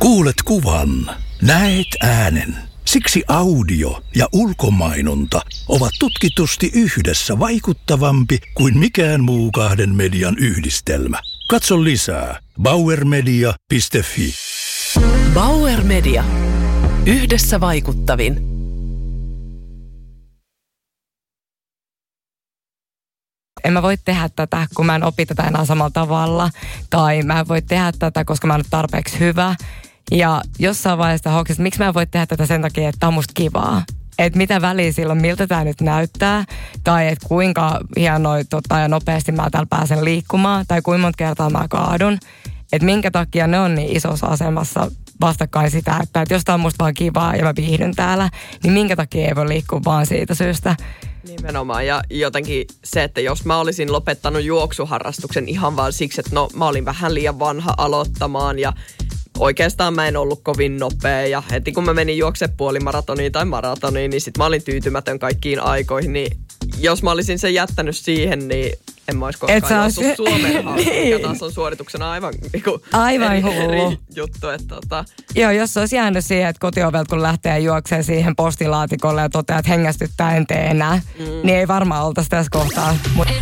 Kuulet kuvan, näet äänen. Siksi audio ja ulkomainonta ovat tutkitusti yhdessä vaikuttavampi kuin mikään muu kahden median yhdistelmä. Katso lisää bauermedia.fi. Bauer Media. Yhdessä vaikuttavin. En mä voi tehdä tätä, kun mä en opi tätä enää samalla tavalla. Tai mä en voi tehdä tätä, koska mä en ole tarpeeksi hyvä. Ja jossain vaiheessa hoksin, että miksi mä en voi tehdä tätä sen takia, että tää on musta kivaa. Että mitä väliä silloin, miltä tää nyt näyttää. Tai että kuinka hienoa ja nopeasti mä täällä pääsen liikkumaan. Tai kuinka monta kertaa mä kaadun. Että minkä takia ne on niin isossa asemassa vastakkain sitä, että jos tää on musta vaan kivaa ja mä viihdyn täällä, niin minkä takia ei voi liikkua vaan siitä syystä. Nimenomaan, ja jotenkin se, että jos mä olisin lopettanut juoksuharrastuksen ihan vaan siksi, että no mä olin vähän liian vanha aloittamaan ja oikeastaan mä en ollut kovin nopea ja heti kun mä menin juokse puolimaratoniin tai maratoniin, niin sit mä olin tyytymätön kaikkiin aikoihin, niin jos mä olisin sen jättänyt siihen, niin en mä olisi koskaan joutunut Suomen niin. Mikä taas on suorituksena aivan eri juttu. Että Joo, jos olisi jäänyt siihen, että kotiovelta kun lähtee juokseen siihen postilaatikolle ja toteaa, että hengästyttää en tee enää, niin ei varmaan oltaisi tässä kohtaa.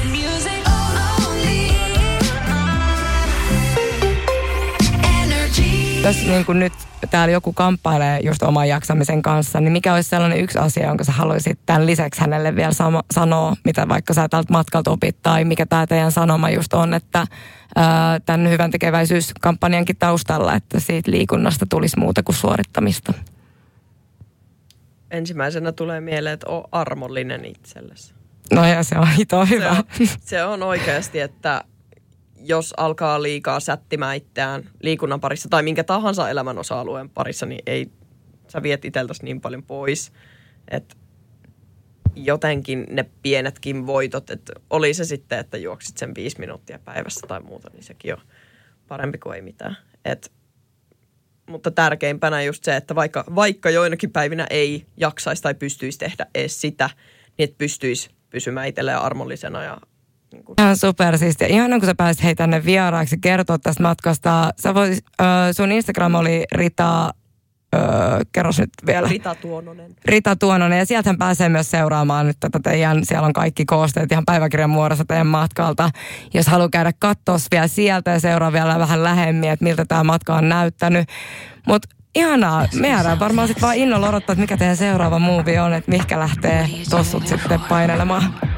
Jos niin kuin nyt täällä joku kamppailee just oman jaksamisen kanssa, niin mikä olisi sellainen yksi asia, jonka sä haluaisit tämän lisäksi hänelle vielä sanoa, mitä vaikka sä tältä matkalta opit, tai mikä tämä teidän sanoma just on, että tämän hyvän tekeväisyyskampanjankin taustalla, että siitä liikunnasta tulisi muuta kuin suorittamista? Ensimmäisenä tulee mieleen, että on armollinen itsellesi. No ja se on hito hyvä. Se on oikeasti, että jos alkaa liikaa sättimään itseään liikunnan parissa tai minkä tahansa elämän osa-alueen parissa, niin ei, sä viet itseltäsi niin paljon pois, että jotenkin ne pienetkin voitot, että oli se sitten, että juoksit sen 5 minuuttia päivässä tai muuta, niin sekin on parempi kuin ei mitään. Mutta tärkeimpänä just se, että vaikka joinakin päivinä ei jaksaisi tai pystyisi tehdä edes sitä, niin että pystyisi pysymään itselleen armollisena ja ihan supersiistiä. Ihanaa, kun sä pääsit tänne vieraaksi kertoa tästä matkasta. Sun Instagram oli Rita, kerros nyt vielä. Rita Tuononen. Ja sieltähän pääsee myös seuraamaan nyt tätä teidän, siellä on kaikki koosteet ihan päiväkirjan muodossa teidän matkalta. Jos haluaa käydä katsoa vielä sieltä ja seuraa vielä vähän lähemmin, että miltä tämä matka on näyttänyt. Mutta ihanaa. Me jäädään varmaan sitten vaan innolla odottaa, että mikä teidän seuraava muuvi on, että mihinkä lähtee tossut sitten painelemaan.